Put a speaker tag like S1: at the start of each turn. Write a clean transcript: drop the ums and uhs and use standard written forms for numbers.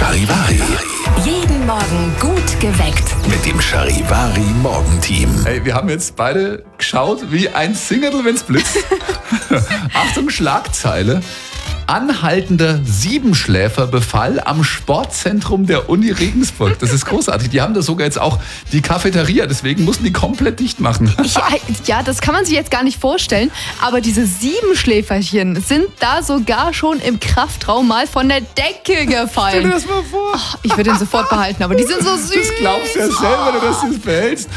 S1: Charivari.
S2: Jeden Morgen gut geweckt.
S1: Mit dem Charivari-Morgenteam.
S3: Hey, wir haben jetzt beide geschaut wie ein Singerl, wenn's blitzt. Achtung, Schlagzeile. Anhaltender Siebenschläferbefall am Sportzentrum der Uni Regensburg. Das ist großartig. Die haben da sogar jetzt auch die Cafeteria, deswegen mussten die komplett dicht machen.
S4: Ja, das kann man sich jetzt gar nicht vorstellen, aber diese Siebenschläferchen sind da sogar schon im Kraftraum mal von der Decke
S3: Stell dir
S4: gefallen.
S3: das mal vor.
S4: Ich würde den sofort behalten, aber die sind so süß.
S3: Das glaubst du ja selber, dass du es behältst.